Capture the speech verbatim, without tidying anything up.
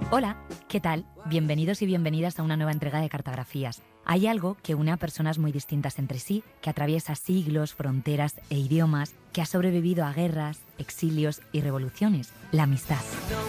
Hola, ¿qué tal? Bienvenidos y bienvenidas a una nueva entrega de Cartografías. Hay algo que une a personas muy distintas entre sí, que atraviesa siglos, fronteras e idiomas, que ha sobrevivido a guerras, exilios y revoluciones: la amistad.